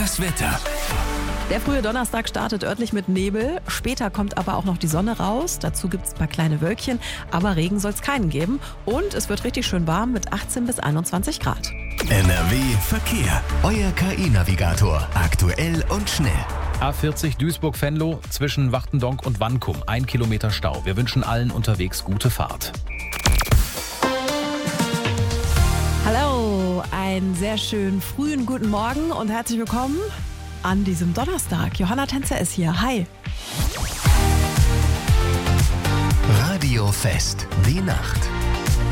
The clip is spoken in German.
Das Wetter. Der frühe Donnerstag startet örtlich mit Nebel. Später kommt aber auch noch die Sonne raus. Dazu gibt es ein paar kleine Wölkchen. Aber Regen soll es keinen geben. Und es wird richtig schön warm mit 18 bis 21 Grad. NRW Verkehr. Euer KI-Navigator. Aktuell und schnell. A40 Duisburg-Venlo zwischen Wachtendonk und Wankum. 1 Kilometer Stau. Wir wünschen allen unterwegs gute Fahrt. Hallo, einen sehr schönen frühen guten Morgen und herzlich willkommen an diesem Donnerstag. Johanna Tänzer ist hier. Hi. Radio Fest. Die Nacht.